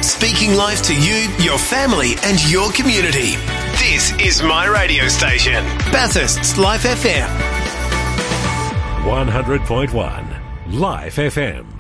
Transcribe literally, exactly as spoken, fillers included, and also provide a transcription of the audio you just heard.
speaking life to you, your family and your community. This is my radio station, Bathurst's Life F M. one hundred point one Life F M.